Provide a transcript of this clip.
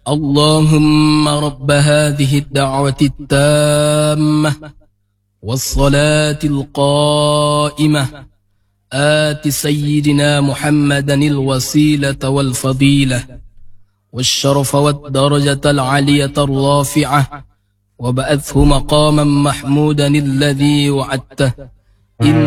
اللهم رب هذه الدعوة التامة والصلاة القائمة آت سيدنا محمدا الوسيلة والفضيلة والشرف والدرجة العالية الرافعة وبعثه مقاما محمودا الذي وعدته